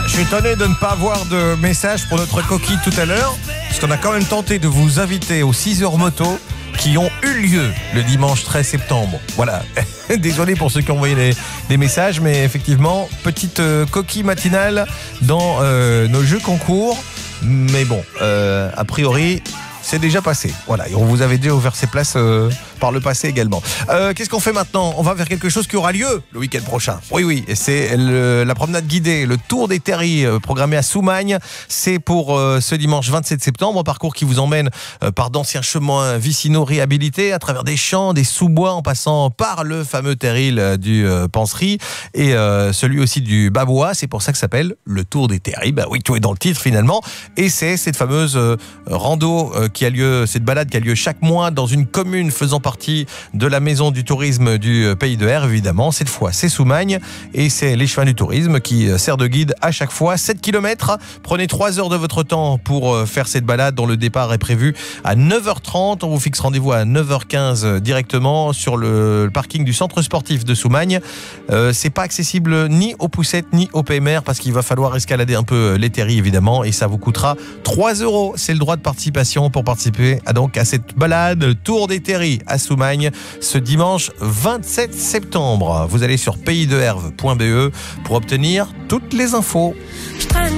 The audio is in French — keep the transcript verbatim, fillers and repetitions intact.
Je suis étonné de ne pas avoir de message pour notre coquille tout à l'heure, parce qu'on a quand même tenté de vous inviter aux six heures moto qui ont eu lieu le dimanche treize septembre. Voilà. Désolé pour ceux qui ont envoyé des, des messages, mais effectivement, petite euh, coquille matinale dans euh, nos jeux concours. Mais bon, euh, a priori, c'est déjà passé. Voilà, et on vous avait déjà ouvert ces places euh, par le passé également. Euh, qu'est-ce qu'on fait maintenant ? On va vers quelque chose qui aura lieu le week-end prochain. Oui, oui, et c'est le, la promenade guidée, le Tour des Terris, euh, programmé à Soumagne. C'est pour euh, ce dimanche vingt-sept septembre, un parcours qui vous emmène euh, par d'anciens chemins vicinaux réhabilités, à travers des champs, des sous-bois, en passant par le fameux terril euh, du euh, Pansery et euh, celui aussi du Babois. C'est pour ça que ça s'appelle le Tour des Terris. Bah oui, tout est dans le titre finalement. Et c'est cette fameuse euh, rando euh, qui a lieu, cette balade qui a lieu chaque mois dans une commune faisant partie de la maison du tourisme du Pays de Herve, évidemment. Cette fois, c'est Soumagne et c'est les chemins du tourisme qui sert de guide à chaque fois. sept kilomètres. Prenez trois heures de votre temps pour faire cette balade dont le départ est prévu à neuf heures trente. On vous fixe rendez-vous à neuf heures quinze directement sur le parking du centre sportif de Soumagne. Euh, c'est pas accessible ni aux poussettes ni au P M R parce qu'il va falloir escalader un peu les terris, évidemment, et ça vous coûtera trois euros. C'est le droit de participation pour participer à, donc, à cette balade Tour des Terris à Soumagne ce dimanche vingt-sept septembre. Vous allez sur pays de herve point b e pour obtenir toutes les infos.